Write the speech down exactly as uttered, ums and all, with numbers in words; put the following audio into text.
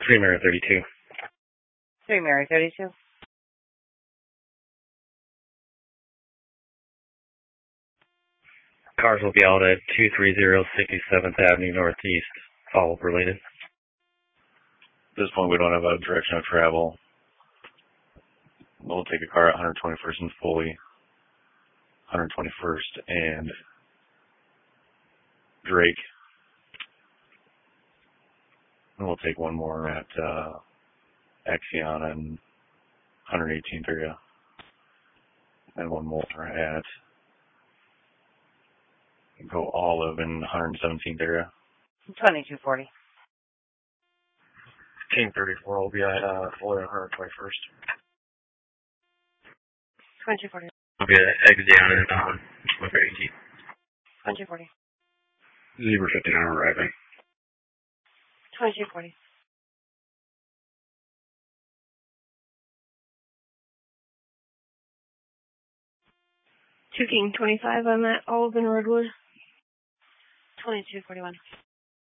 three Mary thirty-two. three Mary thirty-two. Cars will be out at two three zero sixty-seventh Avenue Northeast, all related. At this point, we don't have a direction of travel. We'll take a car at one twenty-first and Foley, one twenty-first and Drake. And we'll take one more at uh, Axion and one eighteenth area. And one more at Go Olive in one seventeenth area. twenty-two forty. King thirty-four will be at uh, Foley on one twenty-first. twenty-two forty. I'll be at Axion and um, one eighteen. twenty-two forty. Zebra fifty-nine arriving. twenty-two forty. two King twenty-five, I'm at Olive and Redwood. twenty-two forty-one.